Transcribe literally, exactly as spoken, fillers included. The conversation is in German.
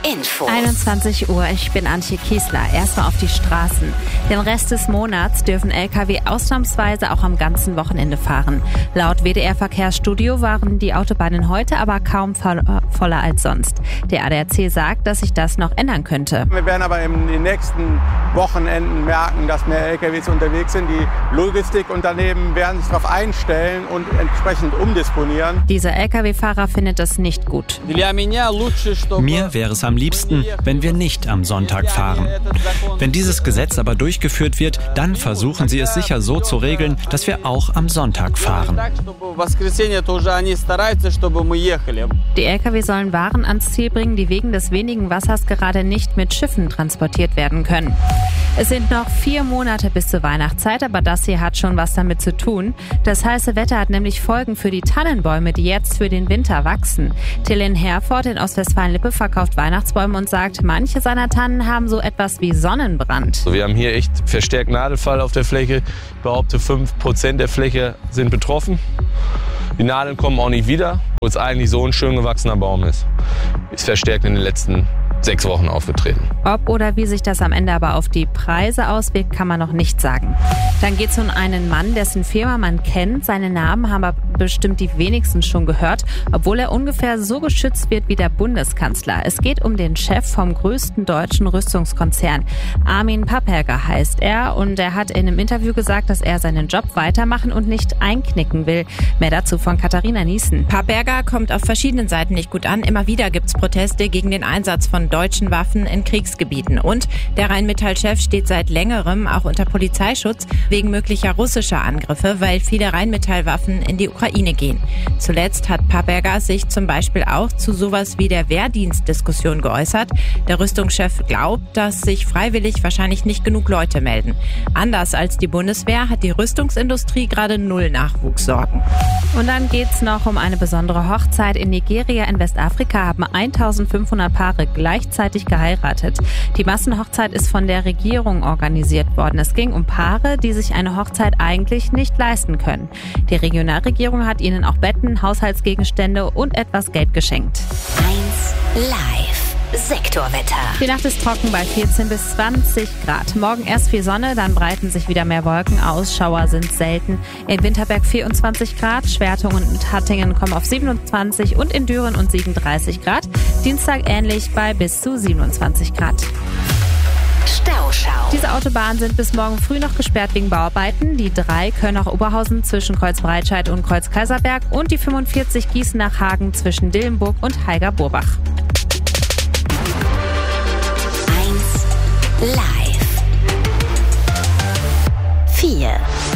Info. einundzwanzig Uhr, ich bin Antje Kiesler. Erstmal auf die Straßen. Den Rest des Monats dürfen L K W ausnahmsweise auch am ganzen Wochenende fahren. Laut W D R Verkehrsstudio waren die Autobahnen heute aber kaum voller als sonst. Der A D A C sagt, dass sich das noch ändern könnte. Wir werden aber in den nächsten Wochenenden merken, dass mehr L K Ws unterwegs sind. Die Logistikunternehmen werden sich darauf einstellen und entsprechend umdisponieren. Dieser L K W-Fahrer findet das nicht gut. Mir wäre es am liebsten, wenn wir nicht am Sonntag fahren. Wenn dieses Gesetz aber durchgeführt wird, dann versuchen sie es sicher so zu regeln, dass wir auch am Sonntag fahren. Die L K W sollen Waren ans Ziel bringen, die wegen des wenigen Wassers gerade nicht mit Schiffen transportiert werden können. Es sind noch vier Monate bis zur Weihnachtszeit, aber das hier hat schon was damit zu tun. Das heiße Wetter hat nämlich Folgen für die Tannenbäume, die jetzt für den Winter wachsen. Till Herford in Ostwestfalen-Lippe verkauft Weihnachtsbäume und sagt, manche seiner Tannen haben so etwas wie Sonnenbrand. Wir haben hier echt verstärkt Nadelfall auf der Fläche. Ich behaupte, fünf Prozent der Fläche sind betroffen. Die Nadeln kommen auch nicht wieder, wo es eigentlich so ein schön gewachsener Baum ist. Ist verstärkt in den letzten sechs Wochen aufgetreten. Ob oder wie sich das am Ende aber auf die Preise auswirkt, kann man noch nicht sagen. Dann geht es um einen Mann, dessen Firma man kennt. Seinen Namen haben aber bestimmt die wenigsten schon gehört, obwohl er ungefähr so geschützt wird wie der Bundeskanzler. Es geht um den Chef vom größten deutschen Rüstungskonzern. Armin Papperger heißt er und er hat in einem Interview gesagt, dass er seinen Job weitermachen und nicht einknicken will. Mehr dazu von Katharina Niesen. Papperger kommt auf verschiedenen Seiten nicht gut an. Immer wieder gibt es Proteste gegen den Einsatz von deutschen Waffen in Kriegsgebieten. Und der Rheinmetall-Chef steht seit längerem auch unter Polizeischutz wegen möglicher russischer Angriffe, weil viele Rheinmetall-Waffen in die Ukraine gehen. Zuletzt hat Papperger sich zum Beispiel auch zu sowas wie der Wehrdienstdiskussion geäußert. Der Rüstungschef glaubt, dass sich freiwillig wahrscheinlich nicht genug Leute melden. Anders als die Bundeswehr hat die Rüstungsindustrie gerade null Nachwuchssorgen. Und dann geht's noch um eine besondere Hochzeit. In Nigeria in Westafrika haben eintausendfünfhundert Paare gleichzeitig geheiratet. Die Massenhochzeit ist von der Regierung organisiert worden. Es ging um Paare, die sich eine Hochzeit eigentlich nicht leisten können. Die Regionalregierung hat ihnen auch Betten, Haushaltsgegenstände und etwas Geld geschenkt. eins Live. Sektorwetter. Die Nacht ist trocken bei vierzehn bis zwanzig Grad. Morgen erst viel Sonne, dann breiten sich wieder mehr Wolken aus. Schauer sind selten. In Winterberg vierundzwanzig Grad, Schwertungen und Hattingen kommen auf siebenundzwanzig und in Düren und Siegen dreißig Grad. Dienstag ähnlich bei bis zu siebenundzwanzig Grad. Stauschau. Diese Autobahnen sind bis morgen früh noch gesperrt wegen Bauarbeiten. Die drei Köln-Oberhausen zwischen Kreuz-Breitscheid und Kreuz-Kaiserberg und die fünfundvierzig Gießen nach Hagen zwischen Dillenburg und Haiger-Burbach. Live. vier.